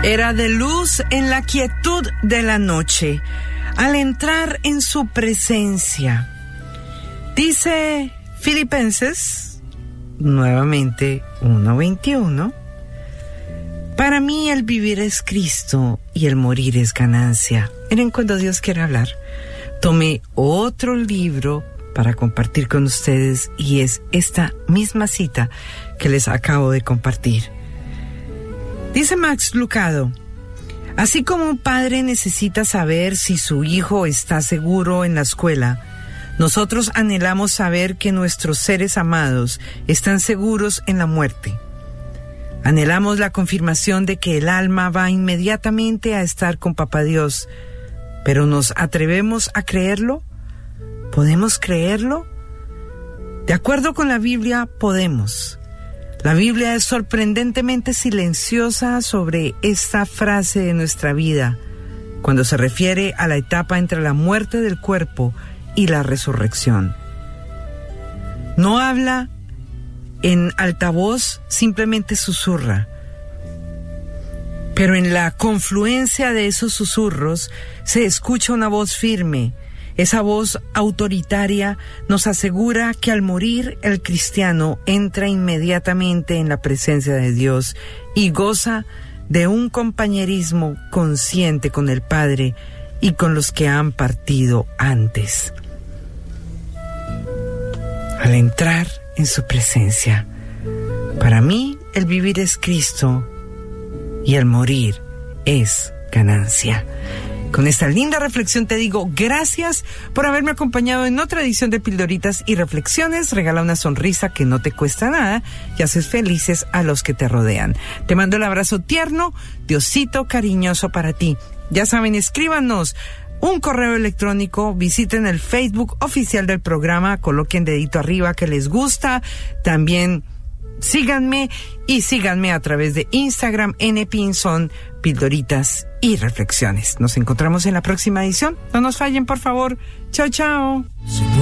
Era de luz en la quietud de la noche, al entrar en su presencia. Dice Filipenses, nuevamente 1:21, para mí el vivir es Cristo y el morir es ganancia. Miren cuando Dios quiere hablar. Tomé otro libro para compartir con ustedes y es esta misma cita que les acabo de compartir. Dice Max Lucado, así como un padre necesita saber si su hijo está seguro en la escuela, nosotros anhelamos saber que nuestros seres amados están seguros en la muerte. Anhelamos la confirmación de que el alma va inmediatamente a estar con Papá Dios, pero ¿nos atrevemos a creerlo? ¿Podemos creerlo? De acuerdo con la Biblia, podemos. La Biblia es sorprendentemente silenciosa sobre esta frase de nuestra vida, cuando se refiere a la etapa entre la muerte del cuerpo y la resurrección. No habla en altavoz, simplemente susurra. Pero en la confluencia de esos susurros se escucha una voz firme. Esa voz autoritaria nos asegura que al morir el cristiano entra inmediatamente en la presencia de Dios y goza de un compañerismo consciente con el Padre y con los que han partido antes. Al entrar en su presencia, para mí el vivir es Cristo y el morir es ganancia. Con esta linda reflexión te digo gracias por haberme acompañado en otra edición de Pildoritas y Reflexiones. Regala una sonrisa que no te cuesta nada y haces felices a los que te rodean. Te mando el abrazo tierno, Diosito cariñoso para ti. Ya saben, escríbanos un correo electrónico, visiten el Facebook oficial del programa, coloquen dedito arriba que les gusta. También síganme a través de Instagram, npinson, Pildoritas y Reflexiones. Nos encontramos en la próxima edición. No nos fallen, por favor. Chao, chao.